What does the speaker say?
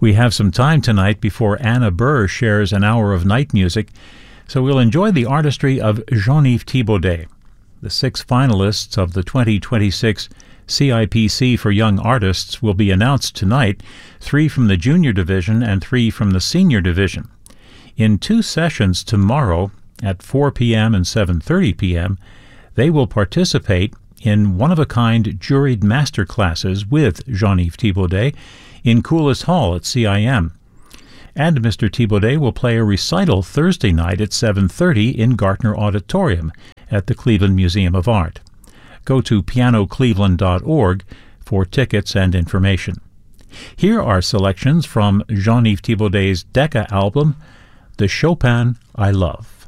We have some time tonight before Anna Burr shares an hour of night music, so we'll enjoy the artistry of Jean-Yves Thibaudet. The 6 finalists of the 2026 CIPC for Young Artists will be announced tonight, 3 from the junior division and 3 from the senior division. In 2 sessions tomorrow at 4 p.m. and 7:30 p.m., they will participate in one-of-a-kind juried master classes with Jean-Yves Thibaudet in Coulis Hall at CIM. And Mr. Thibaudet will play a recital Thursday night at 7:30 in Gartner Auditorium at the Cleveland Museum of Art. Go to pianocleveland.org for tickets and information. Here are selections from Jean-Yves Thibaudet's Decca album, The Chopin I Love.